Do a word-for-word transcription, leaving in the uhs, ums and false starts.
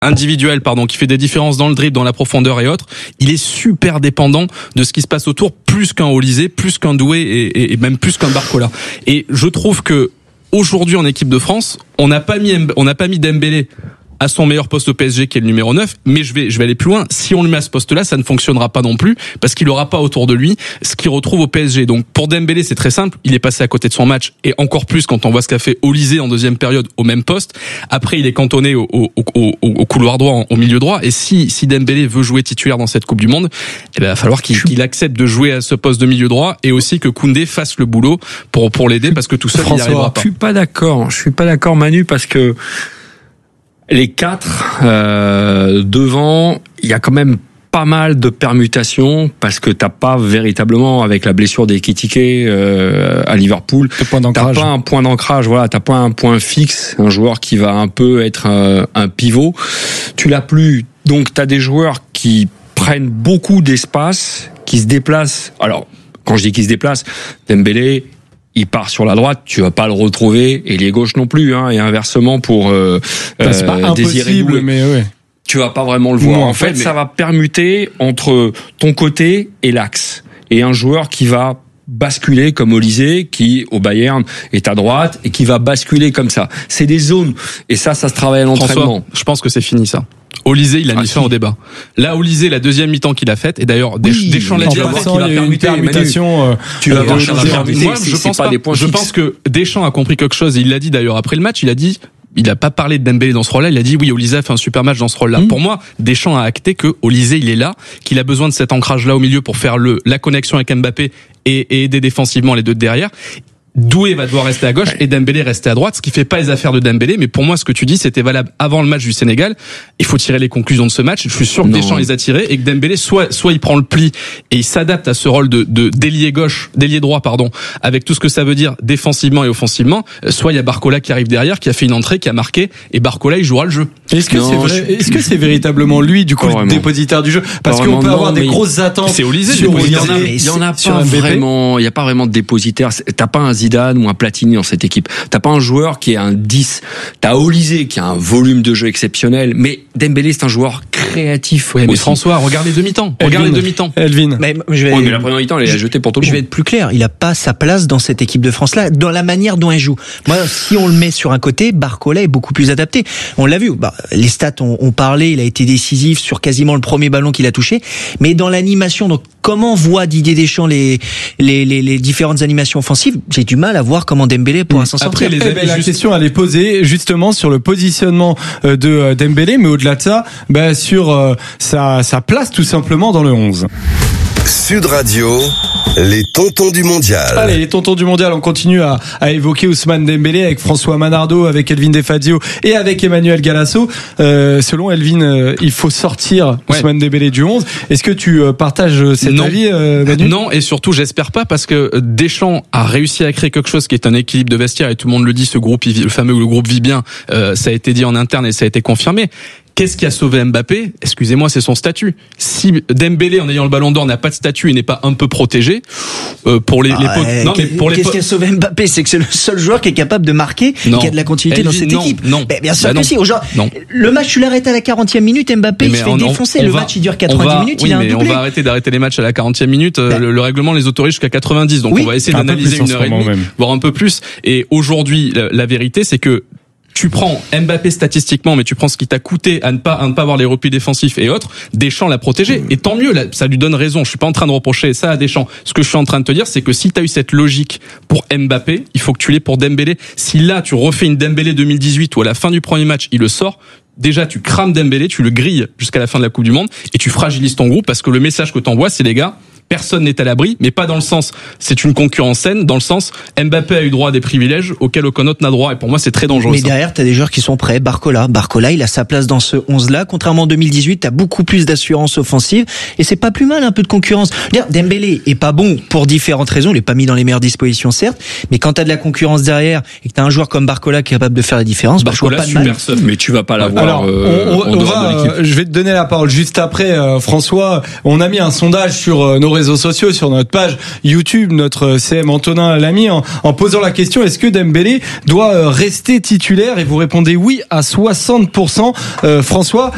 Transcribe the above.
individuel, pardon, qui fait des différences dans le dribble, dans la profondeur et autres, il est super dépendant de ce qui se passe autour, plus qu'un Olysée, plus qu'un Doué et, et, et même plus qu'un Barcola. Et je trouve que aujourd'hui en équipe de France, on n'a pas mis on n'a pas mis Dembélé à son meilleur poste au P S G qui est le numéro neuf, mais je vais je vais aller plus loin. Si on le met à ce poste-là, ça ne fonctionnera pas non plus parce qu'il aura pas autour de lui ce qu'il retrouve au P S G. Donc pour Dembélé, c'est très simple, il est passé à côté de son match et encore plus quand on voit ce qu'a fait Olysée en deuxième période au même poste. Après, il est cantonné au, au, au, au couloir droit, au milieu droit. Et si si Dembélé veut jouer titulaire dans cette Coupe du Monde, eh ben, il va falloir qu'il, qu'il accepte de jouer à ce poste de milieu droit et aussi que Koundé fasse le boulot pour pour l'aider parce que tout seul, François, il n'y arrivera pas. Je suis pas d'accord. Je suis pas d'accord, Manu, parce que les quatre euh, devant, il y a quand même pas mal de permutations parce que t'as pas véritablement, avec la blessure d'Ekitike euh, à Liverpool, t'as pas un point d'ancrage. Voilà, t'as pas un point fixe, un joueur qui va un peu être un, un pivot. Tu l'as plus, donc t'as des joueurs qui prennent beaucoup d'espace, qui se déplacent. Alors, quand je dis qu'ils se déplacent, Dembélé, il part sur la droite, tu vas pas le retrouver, et les gauches non plus, hein, et inversement pour euh, bah, c'est pas euh, impossible, mais ouais. Tu vas pas vraiment le voir. Non, en fait, mais... ça va permuter entre ton côté et l'axe, et un joueur qui va basculer comme Olysée, qui au Bayern est à droite et qui va basculer comme ça. C'est des zones, et ça, ça se travaille à l'entraînement. François, je pense que c'est fini ça. Olysée, il a mis ah, fin si. au débat. Là, Olysée, la deuxième mi-temps qu'il a faite, et d'ailleurs, oui, Deschamps l'a dit après qu'il va permuter. Euh, tu vas voir, moi, je pense pas. Je pense que Deschamps a compris quelque chose. Et il l'a dit d'ailleurs après le match. Il a dit, il a pas parlé de Dembélé dans ce rôle-là. Il a dit oui, Olysée a fait un super match dans ce rôle-là. Mmh. Pour moi, Deschamps a acté que Olysée, il est là, qu'il a besoin de cet ancrage-là au milieu pour faire le la connexion avec Mbappé et, et aider défensivement les deux de derrière. Doué va devoir rester à gauche et Dembélé rester à droite, ce qui fait pas les affaires de Dembélé. Mais pour moi, ce que tu dis, c'était valable avant le match du Sénégal. Il faut tirer les conclusions de ce match. Je suis sûr que non. Deschamps les a tirées et que Dembélé, soit, soit il prend le pli et il s'adapte à ce rôle de, de d'ailier gauche, d'ailier droit, pardon, avec tout ce que ça veut dire défensivement et offensivement. Soit il y a Barcola qui arrive derrière, qui a fait une entrée, qui a marqué, et Barcola, il jouera le jeu. Est-ce que non, c'est vrai, je... est-ce que c'est véritablement lui, du coup, le dépositaire du jeu? Parce pas qu'on peut non, avoir des grosses attentes. C'est Olysée, sur Olysée. Il y en a pas vraiment, il y a pas vraiment de dépositaire. T'as pas un Zidane ou un Platini dans cette équipe. T'as pas un joueur qui est un dix. T'as Olysée qui a un volume de jeu exceptionnel, mais Dembélé c'est un joueur créatif. Ouais, mais François, regarde les demi-temps. Regarde les demi-temps. Elvin. Mais, je vais, ouais, mais la première mi-temps, elle est jetée pour tout le monde. Je vais être plus clair. Il a pas sa place dans cette équipe de France là, dans la manière dont elle joue. Moi, si on le met sur un côté, Barcola est beaucoup plus adapté. On l'a vu. Bah, les stats ont, ont parlé. Il a été décisif sur quasiment le premier ballon qu'il a touché. Mais dans l'animation, donc comment voit Didier Deschamps les les les, les différentes animations offensives? J'ai du mal à voir comment Dembélé pourra s'en sortir. Après, les eh ben, la juste... question elle est posée justement sur le positionnement de Dembélé, mais au-delà de ça, bah, sur euh, sa, sa place tout simplement dans le onze. Sud Radio, les tontons du mondial. Allez, les tontons du mondial, on continue à, à évoquer Ousmane Dembélé avec François Manardo, avec Elvin Defadio et avec Emmanuel Galasso. Euh, selon Elvin, euh, il faut sortir ouais. Ousmane Dembélé du onze. Est-ce que tu euh, partages cet non. avis, euh, Manu ? Non, et surtout, j'espère pas, parce que Deschamps a réussi à créer quelque chose qui est un équilibre de vestiaire, et tout le monde le dit, ce groupe, le fameux le groupe vit bien, euh, ça a été dit en interne et ça a été confirmé. Qu'est-ce qui a sauvé Mbappé ? Excusez-moi, c'est son statut. Si Dembélé, en ayant le Ballon d'Or, n'a pas de statut et n'est pas un peu protégé, euh, pour les, ah, les potes, euh, non, mais pour les qu'est-ce potes... qui a sauvé Mbappé ? C'est que c'est le seul joueur qui est capable de marquer, non. et qui a de la continuité Elle dans dit, cette non, équipe. Non, ben, bien sûr bah que non. si. Genre, non. Le match, tu l'arrêtes à la quarantième minute, Mbappé, mais il se fait on, défoncer. On, on le va, match, il dure quatre-vingt-dix va, minutes, oui, il a un mais doublé. On va arrêter d'arrêter les matchs à la quarantième minute. Ben, le, le règlement les autorise jusqu'à quatre-vingt-dix. Donc, oui, on va essayer d'analyser une heure et demie, voire un peu plus. Et aujourd'hui, la, la vérité, c'est que tu prends Mbappé statistiquement, mais tu prends ce qui t'a coûté à ne pas à ne pas avoir les replis défensifs et autres. Deschamps l'a protégé, et tant mieux. Là, ça lui donne raison. Je suis pas en train de reprocher ça à Deschamps. Ce que je suis en train de te dire, c'est que si t'as eu cette logique pour Mbappé, il faut que tu l'aies pour Dembélé. Si là tu refais une Dembélé deux mille dix-huit où à la fin du premier match il le sort, déjà tu crames Dembélé, tu le grilles jusqu'à la fin de la Coupe du Monde et tu fragilises ton groupe, parce que le message que t'envoies, c'est les gars, personne n'est à l'abri, mais pas dans le sens c'est une concurrence saine, dans le sens Mbappé a eu droit à des privilèges auxquels aucun autre n'a droit, et pour moi c'est très dangereux. Mais ça. derrière t'as des joueurs qui sont prêts. Barcola, Barcola il a sa place dans ce onze là, contrairement en deux mille dix-huit, t'as beaucoup plus d'assurance offensive et c'est pas plus mal, un peu de concurrence. Dire Dembélé est pas bon pour différentes raisons, il est pas mis dans les meilleures dispositions certes, mais quand t'as de la concurrence derrière et que t'as un joueur comme Barcola qui est capable de faire la différence, Barcola bah, je vois pas de mal. personne, mais tu vas pas l'avoir. Alors euh, on, on, on va, euh, je vais te donner la parole juste après, euh, François. On a mis un sondage sur euh, nos réseaux sociaux, sur notre page YouTube, notre C M Antonin l'a mis en, en posant la question: est-ce que Dembélé doit rester titulaire? Et vous répondez oui à soixante pour cent. Euh, François,